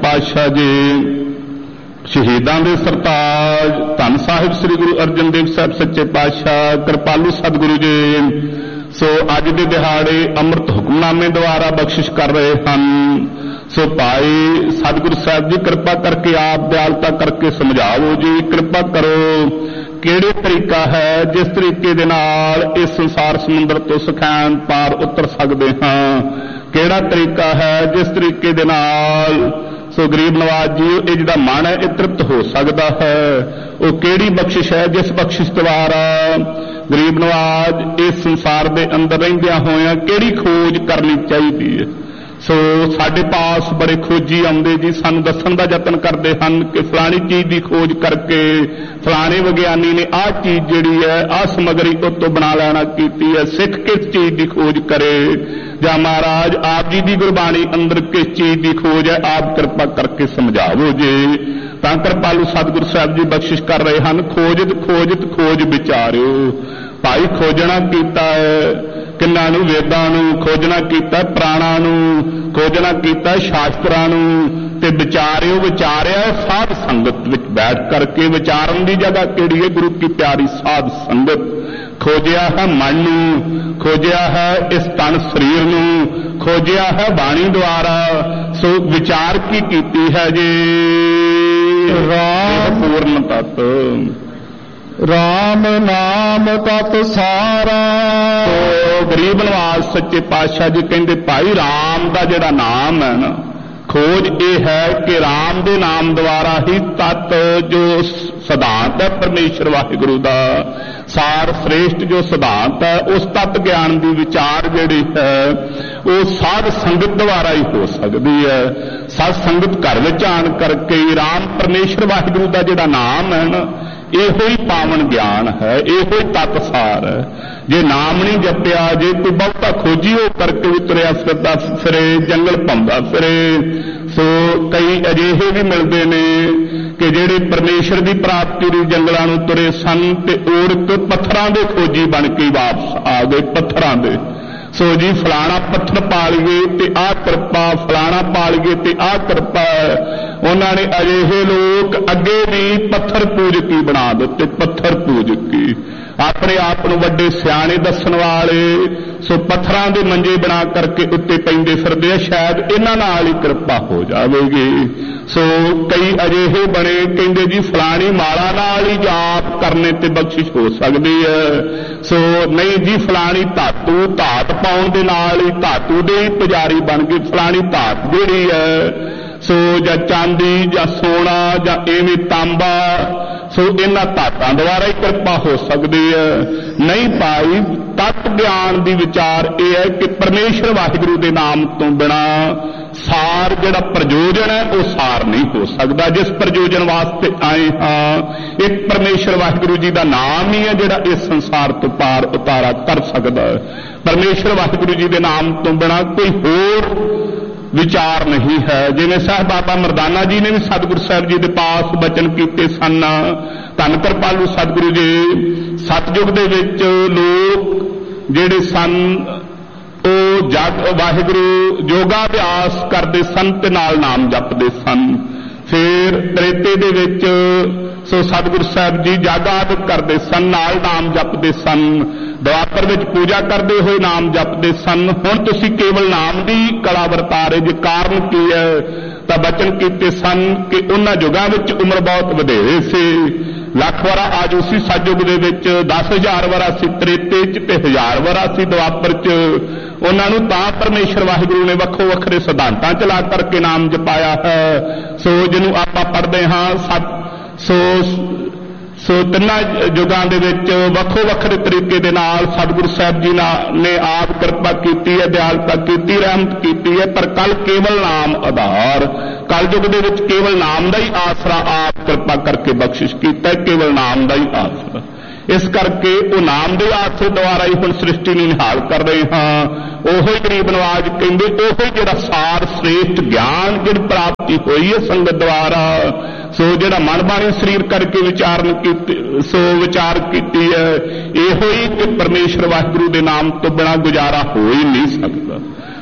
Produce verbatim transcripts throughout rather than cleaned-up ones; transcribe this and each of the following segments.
पातशाह जी शहीदां दे सरताज धन साहिब श्री गुरु अर्जन देव साहब सच्चे पातशाह कृपालू सतगुरु जी सो अज दे दिहाड़े अमृत हुक्मनामे द्वारा बख्शिश कर रहे हैं। सो भाई सतगुरु साहब जी कृपा करके आप दयालता करके समझाओ जी, कृपा करो किहड़े तरीका है जिस तरीके दे नाल इस संसार समुंदर तो सखैन पार उतर सकते हाँ, किहड़ा तरीका है जिस तरीके दे नाल सो गरीब नवाज जी ये जिहड़ा मन है ये तृप्त हो सकता है, वो किहड़ी बख्शिश है जिस बख्शिश द्वारा गरीब नवाज इस संसार दे अंदर रहिंदियां होइयां किहड़ी खोज करनी चाहिए है। सो साडे पास बड़े खोजी आउंदे जी, सानूं दस्सण दा यतन करदे हन कि फलानी चीज़ की खोज करके फलाने विग्यानी ने आह चीज़ जिहड़ी है आह समगरी उत्तों बना लैना कीती है, सिख किस चीज़ की खोज करे जां महाराज आप जी की गुरबाणी अंदर किस चीज़ की खोज है, आप कृपा करके समझावो जी। तां कृपालू सतगुरु साहब जी बख्शिश कर रहे हैं, खोजत खोजत खोज विचारियो। भाई खोजना कीता है किन्ना नूं, वेदां नूं खोजना कीता, प्राणां नूं खोजना कीता, शास्त्रां नूं ते विचारियो। विचारिया साध संगत विच बैठ करके, विचारन दी जगह किहड़ी है गुरु की प्यारी साध संगत। खोजिया है मन नूं, खोजिया है इस तन शरीर नूं, खोजिया है बाणी द्वारा। सो विचार की कीती है जी राम पूर्ण तत्त राम नाम तत सारा। तो गरीब नवाज सच्चे पातशाह जी कहते भाई राम का जिहड़ा नाम है ना, खोज ये है कि राम दे नाम द्वारा ही तत् जो सिद्धांत है परमेश्वर वाहिगुरु का सार श्रेष्ठ जो सिद्धांत है उस तत्त ज्ञान की विचार जिहड़ी है वो साध संगत द्वारा ही हो सकती है। साध संगत घर विच आण करके राम परमेश्वर वाहिगुरु का जिहड़ा नाम है ना इहो ही पावन ज्ञान है, इहो ही तत्सार है। जे नाम नहीं जपिया, जे कोई बहुता खोजी हो करके भी तुरिया फिरदा फिरे, जंगल भौंदा फिरे, सो कई अजिहे भी मिलते ने कि जेड़े परमेश्वर की प्राप्ति लई जंगलों नूं तुरे सन ते ओरक पत्थरां दे खोजी बन के वापस आ गए पत्थरां दे। सो जी फलाना पत्थर पा लीए ते आ कृपा, फलाना पा लीए ते आ कृपा। उन्होंने अजिहे लोग अगे भी पत्थर पूजकी बना दिते, पत्थर पूजकी अपने आप को वड्डे सियाणे दस्सण वाले। सो पत्थरां दे मंजे बना करके उत्ते पैंदे फिरदे आ, शायद इन्हां नाल ही कृपा हो जावेगी। सो कई अजिहे बने कहंदे जी फलानी माला नाल ही जाप करने ते बख्शिश हो सकदी है। सो नहीं जी फलानी धातु धात पाउण दे नाल ही धातु दे ही पुजारी बन गए। फलानी धात जिहड़ी है सो जां चांदी जां सोना जां एवें तांबा, सो इन्हां धातां द्वारा ही कृपा हो सकती है। नहीं भाई तत्त ज्ञान की विचार यह है कि परमेश्वर वाहिगुरु के नाम तो बिना सार जिहड़ा प्रयोजन है वो सार नहीं हो सकता। जिस प्रयोजन वास्ते आए हाँ एक परमेश्वर वाहिगुरु जी का नाम ही है जिहड़ा इस संसार तो पार उतारा कर सकता है। परमेश्वर वाहिगुरु जी के नाम तो बिना कोई होर विचार नहीं है। जिवें साहब बाबा मरदाना जी ने भी सतगुरु साहब जी के पास बचन किए सन, धन कृपालू सतगुरु जी सतयुग दे विच लोग जिहड़े सन ਉਹ जग वाहिगुरु योगाभ्यास करते सन ते नाल नाम जपते सन। फिर त्रेते दे विच सो सतगुरु साहब जी जग आदि करते सन, नाल नाम जपते सन। द्वापर विच पूजा करते हुए नाम जपते सन। हुण तुसीं केवल नाम की कला वरता रहे जे, कारण की है तां बचन कीते सन कि उन्हां युगां विच उम्र बहुत वधेरे सी। लख वरा आजू सी सतयुग दे विच, दस हज़ार वरा सी त्रेते च ते हज़ार वरा सी द्वापर च। उन्होंने तां परमेश्वर वाहिगुरु ने वक्खो वखरे सिद्धांतां च ला करके नाम जपाया है। सो जिन्हों आपां पढ़दे हाँ सत सो सो तिन्नां युगां दे विच वक्खो वखरे तरीके दे नाल सतगुरु साहब जी ने आप कृपा कीती है, दयालता कीती, रहमत कीती है। पर कल केवल नाम आधार, कल युग दे विच केवल नाम दा ही आसरा आप कृपा करके बख्शिश कीता है, केवल नाम दा ही आसरा। इस करके वो नाम के आसरे द्वारा ही हम सृष्टि निहाल कर रहे हाँ। ओहो गरीब नवाज कहते ओहो जिहड़ा सार श्रेष्ठ ज्ञान जिहड़ी प्राप्ति हुई है संगत द्वारा, सो जिहड़ा मन बाणी शरीर करके विचारण की सो विचार की है, इहो ही कि परमेश्वर वाहिगुरु के नाम तो बिना गुजारा हो ही नहीं सकता।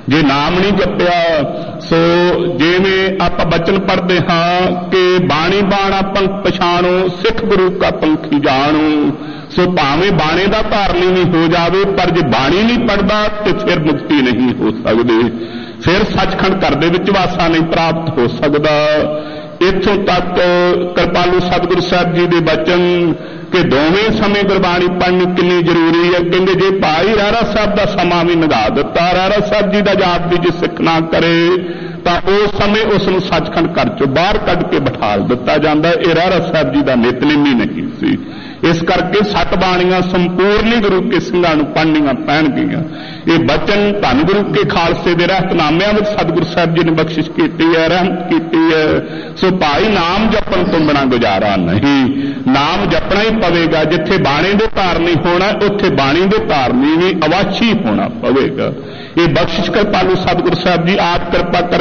ਜੇ ਨਾਮ ਨਹੀਂ ਜਪਿਆ। ਸੋ ਜਿਵੇਂ ਆਪਾਂ ਬਚਨ ਪੜ੍ਹਦੇ ਹਾਂ ਕਿ ਬਾਣੀ ਬਾਣਾ ਪੰਖ ਪਛਾਣੋ, ਸਿੱਖ ਗੁਰੂ ਕਾ ਪੰਖੀ ਜਾਣੋ। ਸੋ ਭਾਵੇਂ ਬਾਣੇ ਦਾ ਧਾਰਨੀ ਨਹੀਂ ਹੋ ਜਾਵੇ, ਪਰ ਜੇ ਬਾਣੀ ਨਹੀਂ ਪੜ੍ਹਦਾ ਤੇ ਫਿਰ ਮੁਕਤੀ ਨਹੀਂ ਹੋ ਸਕਦੀ, ਫਿਰ ਸੱਚਖੰਡ ਘਰ ਦੇ ਵਿੱਚ ਵਾਸਾ ਨਹੀਂ ਪ੍ਰਾਪਤ ਹੋ ਸਕਦਾ। ਇੱਥੋਂ ਤੱਕ ਕਿਰਪਾਲੂ ਸਤਿਗੁਰੂ ਸਾਹਿਬ ਜੀ ਦੇ ਬਚਨ ਕਿ ਦੋਵੇਂ ਸਮੇਂ ਗੁਰਬਾਣੀ ਪੜ੍ਹਨੀ ਕਿੰਨੀ ਜ਼ਰੂਰੀ ਹੈ। ਕਹਿੰਦੇ ਜੇ ਭਾਈ ਰਹਿਰਾ ਸਾਹਿਬ ਦਾ ਸਮਾਂ ਵੀ ਨਿਭਾ ਦਿੱਤਾ, ਰਹਿਰਾ ਸਾਹਿਬ ਜੀ ਦਾ ਜਾਪ ਵੀ ਜੇ ਸਿੱਖ ਨਾ ਕਰੇ ਤਾਂ ਉਸ ਸਮੇਂ ਉਸ ਨੂੰ ਸੱਚਖੰਡ ਘਰ ਚੋਂ ਬਾਹਰ ਕੱਢ ਕੇ ਬਿਠਾਲ ਦਿੱਤਾ ਜਾਂਦਾ। ਇਹ ਰਹਿਰਾ ਸਾਹਿਬ ਜੀ ਦਾ ਨਿਤਨੇਮ ਹੀ ਨਹੀਂ ਸੀ। ਇਸ ਕਰਕੇ ਸੱਤ ਬਾਣੀਆਂ ਸੰਪੂਰਨੀ ਗੁਰੂ ਕੇ ਸਿੰਘਾਂ ਨੂੰ ਪੜ੍ਹਨੀਆਂ ਪੈਣਗੀਆਂ। ਇਹ ਬਚਨ ਧੰਨ ਗੁਰੂ ਕੇ ਖਾਲਸੇ ਦੇ ਰਹਿਤਨਾਮਿਆਂ ਵਿੱਚ ਸਤਿਗੁਰੂ ਸਾਹਿਬ ਜੀ ਨੇ ਬਖਸ਼ਿਸ਼ ਕੀਤੀ ਹੈ, ਰਹਿਮਤ ਕੀਤੀ ਹੈ। ਸੋ ਭਾਈ ਨਾਮ ਜਪਣ ਤੋਂ ਬਿਨਾਂ ਗੁਜ਼ਾਰਾ ਨਹੀਂ, ਨਾਮ ਜਪਣਾ ਹੀ ਪਵੇਗਾ। ਜਿੱਥੇ ਬਾਣੀ ਦੇ ਧਾਰਨੀ ਹੋਣਾ, ਉੱਥੇ ਬਾਣੀ ਦੇ ਧਾਰਨੀ ਵੀ ਅਵਾਚੀ ਹੋਣਾ ਪਵੇਗਾ। ਇਹ ਬਖਸ਼ਿਸ਼ ਕਿਰਪਾਲੂ ਸਤਿਗੁਰੂ ਸਾਹਿਬ ਜੀ ਆਪ ਕਿਰਪਾ ਕਰ